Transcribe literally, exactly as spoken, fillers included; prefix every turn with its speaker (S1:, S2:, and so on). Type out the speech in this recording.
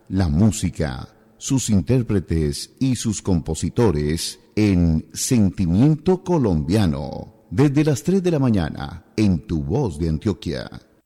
S1: la música, sus intérpretes y sus compositores en Sentimiento Colombiano, desde las tres de la mañana en Tu Voz de Antioquia.